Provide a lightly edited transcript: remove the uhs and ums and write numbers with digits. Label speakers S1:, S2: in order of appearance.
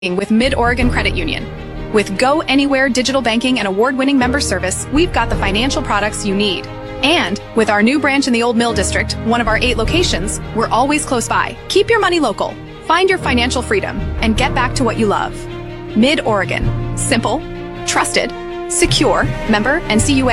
S1: with Mid-Oregon Credit Union. With Go Anywhere digital banking and award-winning member service, we've got the financial products you need. And with our new branch in the Old Mill District, one of our 8 locations, we're always close by. Keep your money local, find your financial freedom, and get back to what you love. Mid-Oregon. Simple, trusted, secure, member NCUA.